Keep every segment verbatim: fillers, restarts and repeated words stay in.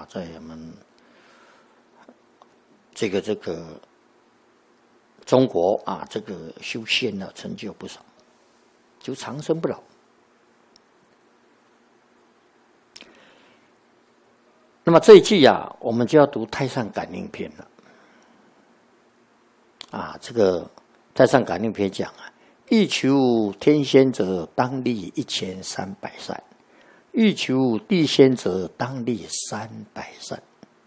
啊，在我们这个这个中国啊，这个修仙呢、啊、成就不少，就长生不老。那么这一季啊，我们就要读《太上感应篇》了。啊，这个《太上感应篇》讲啊，欲求天仙者，当立一千三百善；欲求地仙者，当立三百善。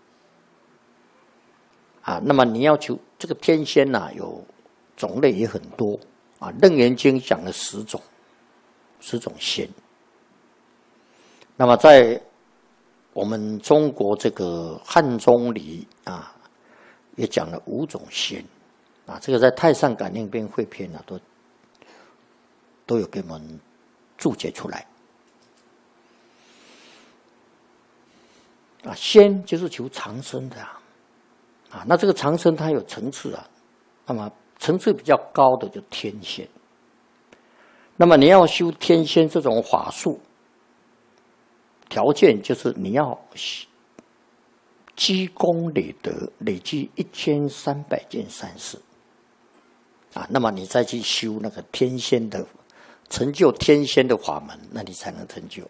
啊，那么你要求这个天仙呐、啊，有种类也很多啊，《楞严经》讲了十种，十种仙。那么在我们中国这个汉宗里啊，也讲了五种仙啊，这个在《太上感应篇》汇篇啊，都都有给我们注解出来。啊，仙就是求长生的啊，啊，那这个长生它有层次啊，那么层次比较高的就天仙。那么你要修天仙这种法术，条件就是你要积功累德，累积一千三百件善事啊，那么你再去修那个天仙的，成就天仙的法门，那你才能成就。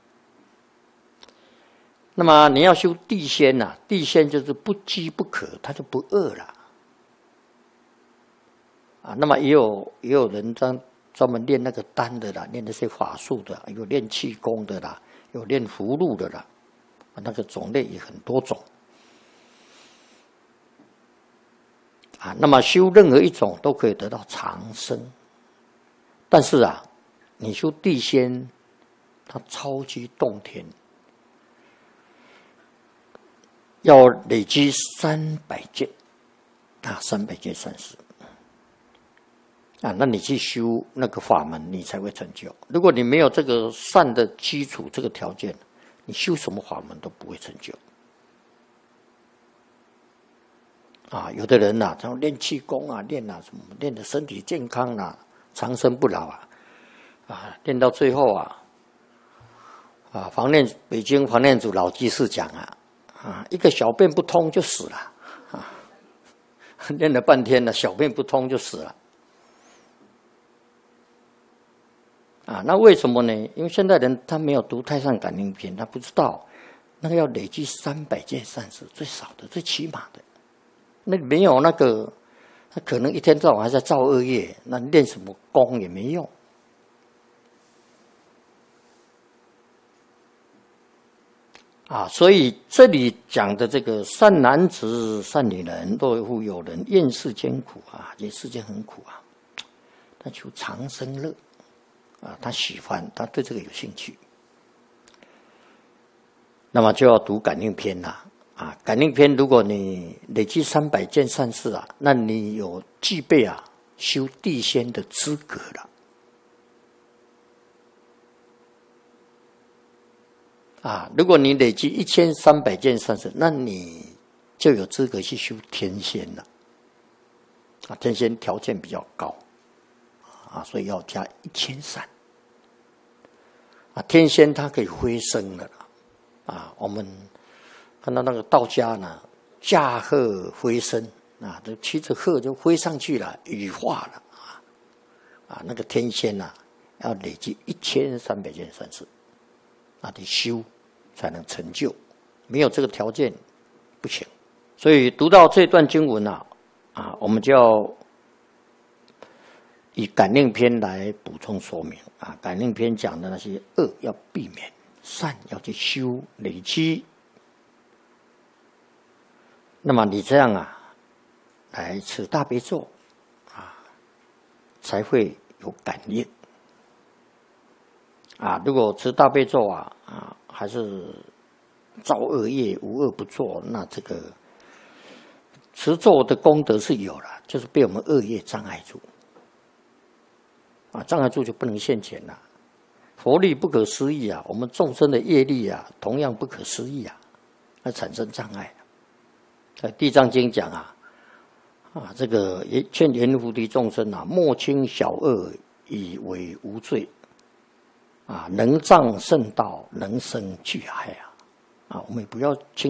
那么你要修地仙呐、啊，地仙就是不饥不渴，他就不饿了啊。那么也有也有人专专门练那个丹的啦，练那些法术的，有练气功的啦，有练符箓的啦，那个种类也很多种啊。那么修任何一种都可以得到长生，但是啊，你修地仙，它超级动天。要累积三百件啊，三百件善事啊，那你去修那个法门，你才会成就。如果你没有这个善的基础，这个条件，你修什么法门都不会成就。啊，有的人呐、啊，他练气功啊，练啊什么，练的身体健康啊，长生不老啊，啊，练到最后啊，啊，房念北京房念祖老居士讲啊。啊，一个小便不通就死了，啊，练了半天了，小便不通就死了，啊，那为什么呢？因为现代人他没有读《太上感应篇》，他不知道那个要累积三百件善事，最少的、最起码的，那没有那个，他可能一天到晚还在造恶业，那练什么功也没用。啊，所以这里讲的这个善男子、善女人，若复有人厌世艰苦啊，这世间很苦啊，他求长生乐啊，他喜欢，他对这个有兴趣，那么就要读感应篇啦啊。感应篇，如果你累积三百件善事啊，那你有具备啊修地仙的资格了。啊，如果你累积一千三百件善事，那你就有资格去修天仙了。啊，天仙条件比较高，啊，所以要加一千三。啊，天仙它可以飞升了啦。啊，我们看到那个道家呢，驾鹤飞升啊，就骑着鹤就飞上去了，羽化了啊。啊，那个天仙呐、啊，要累积一千三百件善事。那得修才能成就，没有这个条件不行。所以读到这段经文啊，啊，我们就要以感应篇来补充说明啊。感应篇讲的那些恶要避免，善要去修累积。那么你这样啊，来持大悲咒啊，才会有感应。啊，如果持大悲咒啊啊，还是造恶业，无恶不作，那这个持咒的功德是有了，就是被我们恶业障碍住啊，障碍住就不能现前了。佛力不可思议啊，我们众生的业力啊，同样不可思议啊，那产生障碍。在《地藏经》讲啊啊，这个劝言菩提众生啊，莫轻小恶，以为无罪。啊，能障圣道，能生巨害啊！啊，我们不要轻